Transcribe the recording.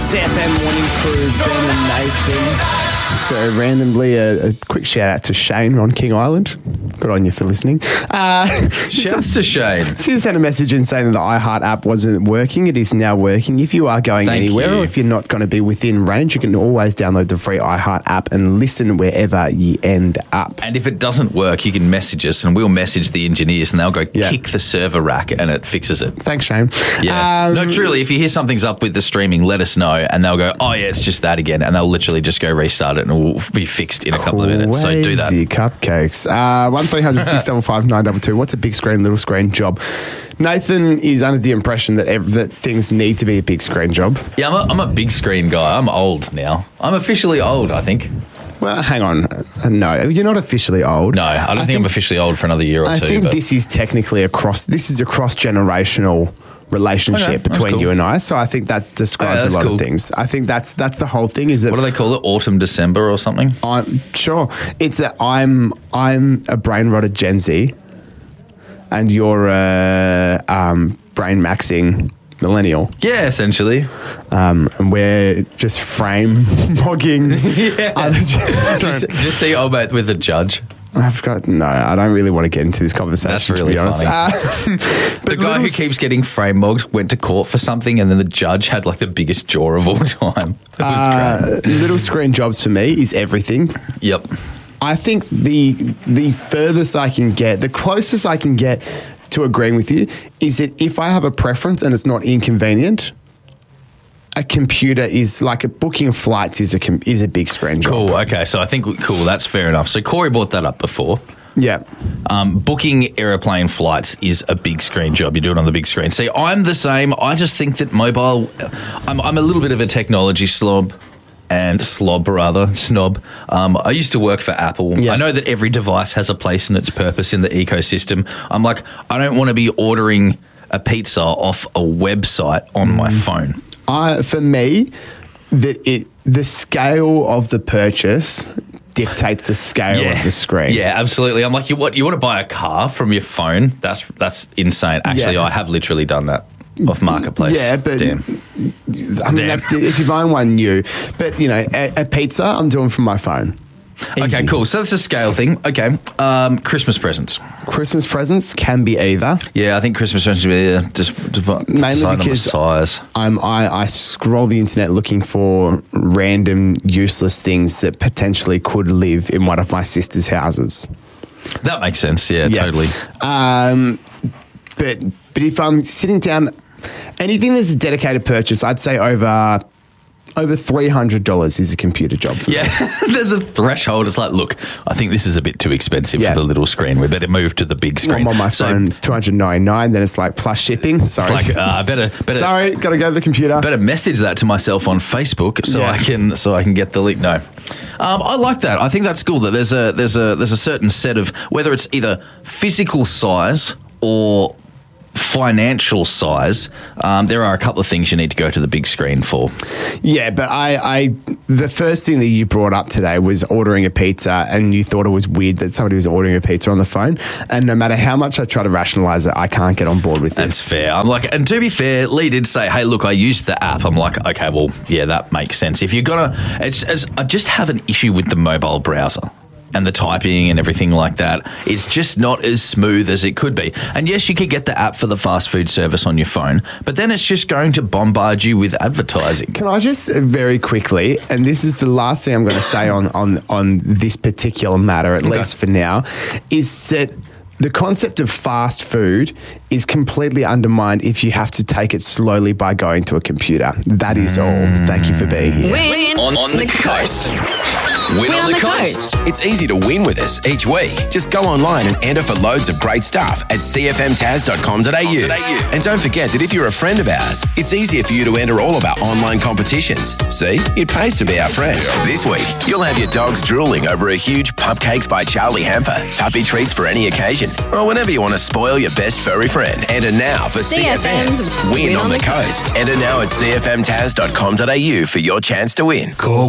CFM Morning Crew, Ben and Nathan. Very randomly, a quick shout out to Shane on King Island. Good on you for listening. Shouts to Shane. She just sent a message in saying that the iHeart app wasn't working. It is now working. If you are going anywhere or if you're not going to be within range, you can always download the free iHeart app and listen wherever you end up. And if it doesn't work, you can message us and we'll message the engineers and they'll go kick the server rack and it fixes it. Thanks, Shane. Yeah. No, truly, if you hear something's up with the streaming, let us know and they'll go, oh, yeah, it's just that again. And they'll literally just go restart it and it will be fixed in a couple of minutes. So do that. Crazy cupcakes. 1300 655 922. What's a big screen, little screen job? Nathan is under the impression that that things need to be a big screen job. Yeah, I'm a big screen guy. I'm old now. I'm officially old, I think. Well, hang on. No, you're not officially old. No, I don't think I'm officially old for another year or two. I think this is technically a cross-generational relationship between you and I. So I think that describes a lot of things. I think that's the whole thing. Is that what do they call it? Autumn, December, or something? I'm sure it's that I'm a brain rotted Gen Z, and you're a brain maxing millennial. Yeah, essentially. And we're just frame bogging. Just see old mate with a judge. I don't really want to get into this conversation. That's really to be honest. The guy who keeps getting frame bogged went to court for something and then the judge had like the biggest jaw of all time. That was great. Little screen jobs for me is everything. Yep. I think the furthest I can get, the closest I can get to agreeing with you is that if I have a preference and it's not inconvenient, a computer is like booking flights is a big screen job. Cool. Okay. So I think that's fair enough. So Corey brought that up before. Yeah. Booking aeroplane flights is a big screen job. You do it on the big screen. See, I'm the same. I just think that mobile. I'm a little bit of a technology snob. I used to work for Apple. Yeah. I know that every device has a place and its purpose in the ecosystem. I'm like, I don't want to be ordering a pizza off a website on my phone. For me, the scale of the purchase dictates the scale of the screen. Yeah, absolutely. I'm like, you want to buy a car from your phone? That's insane. Actually, I have literally done that off Marketplace. Yeah, but that's if you're buying one new. But a pizza I'm doing from my phone. Easy. Okay, cool. So that's a scale thing. Okay, Christmas presents. Christmas presents can be either. Yeah, I think Christmas presents can be either. Just mainly because size. I scroll the internet looking for random useless things that potentially could live in one of my sister's houses. That makes sense. Yeah. Totally. But if I'm sitting down, anything that's a dedicated purchase, I'd say over $300 is a computer job for me. There's a threshold. It's like, look, I think this is a bit too expensive for the little screen. We better move to the big screen. I'm on my phone, it's $299, then it's like plus shipping. Sorry. It's like, better. Sorry, got to go to the computer. Better message that to myself on Facebook so I can get the link. No. I like that. I think that's cool that there's a certain set of, whether it's either physical size or financial size, there are a couple of things you need to go to the big screen for. Yeah, but the first thing that you brought up today was ordering a pizza, and you thought it was weird that somebody was ordering a pizza on the phone. And no matter how much I try to rationalize it, I can't get on board with this. That's fair. I'm like, and to be fair, Lee did say, "Hey, look, I used the app." I'm like, okay, well, yeah, that makes sense. If you're gonna, I just have an issue with the mobile browser and the typing and everything like that. It's just not as smooth as it could be. And yes, you could get the app for the fast food service on your phone, but then it's just going to bombard you with advertising. Can I just very quickly, and this is the last thing I'm going to say on this particular matter, at least for now, is that the concept of fast food is completely undermined if you have to take it slowly by going to a computer. That is all. Thank you for being here. Win on the coast. Win on the coast. It's easy to win with us each week. Just go online and enter for loads of great stuff at cfmtaz.com.au. And don't forget that if you're a friend of ours, it's easier for you to enter all of our online competitions. See, it pays to be our friend. This week, you'll have your dogs drooling over a huge Pupcakes by Charlie hamper, puppy treats for any occasion, or whenever you want to spoil your best furry friend. Enter now for CFM's Win on the Coast. Enter now at cfmtaz.com.au for your chance to win. Call